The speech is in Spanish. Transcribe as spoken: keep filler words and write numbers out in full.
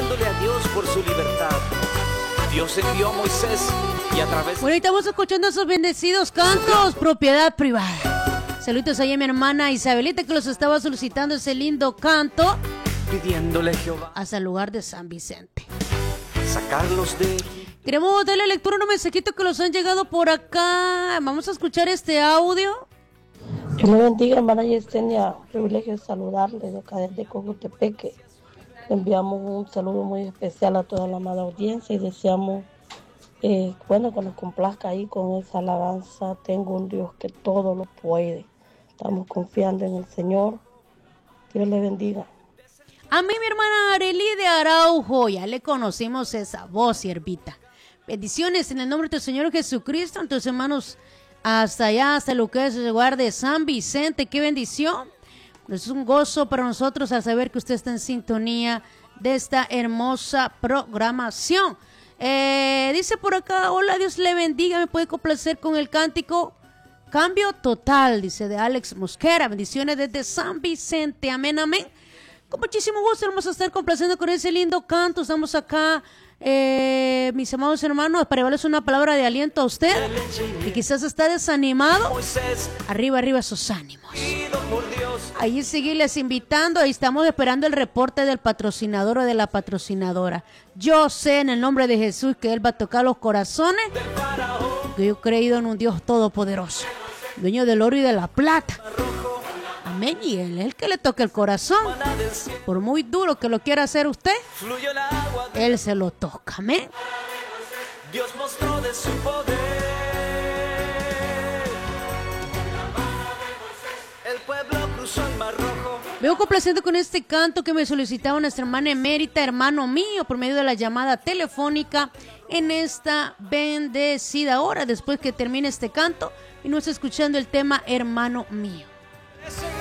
pidiéndole a Dios por su libertad. Dios envió a Moisés y a través... Bueno, estamos escuchando esos bendecidos cantos, propiedad privada. Saludos ahí a mi hermana Isabelita que los estaba solicitando ese lindo canto. Pidiéndole a Jehová hasta el lugar de San Vicente. Sacarlos de... Queremos darle lectura a unos mensajitos que los han llegado por acá. Vamos a escuchar este audio. Dios le bendiga, hermana Yesenia. Privilegio de saludarle de acá desde Cojutepeque. Le enviamos un saludo muy especial a toda la amada audiencia y deseamos, eh, bueno, que nos complazca ahí con esa alabanza. Tengo un Dios que todo lo puede. Estamos confiando en el Señor. Dios le bendiga. A mí, mi hermana Arely de Araujo, ya le conocimos esa voz, siervita. Bendiciones en el nombre del Señor Jesucristo, a tus hermanos hasta allá, hasta lo que es el lugar de San Vicente. ¡Qué bendición! Es un gozo para nosotros al saber que usted está en sintonía de esta hermosa programación. Eh, dice por acá, hola, Dios le bendiga, me puede complacer con el cántico Cambio Total, dice de Alex Mosquera. Bendiciones desde San Vicente, amén, amén. Con muchísimo gusto vamos a estar complaciendo con ese lindo canto. Estamos acá, eh, mis amados hermanos, para llevarles una palabra de aliento a usted que quizás está desanimado. Arriba, arriba esos ánimos. Ahí seguirles invitando. Ahí estamos esperando el reporte del patrocinador o de la patrocinadora. Yo sé en el nombre de Jesús que Él va a tocar los corazones, porque yo he creído en un Dios todopoderoso, dueño del oro y de la plata. Amén. Y Él es el que le toca el corazón. Por muy duro que lo quiera hacer usted, Él se lo toca. Amén. Dios mostró de su poder. El pueblo cruzó el Mar Rojo. Veo complaciendo con este canto que me solicitaba nuestra hermana emérita, hermano mío, por medio de la llamada telefónica en esta bendecida hora. Después que termine este canto, y nos escuchando el tema Hermano Mío.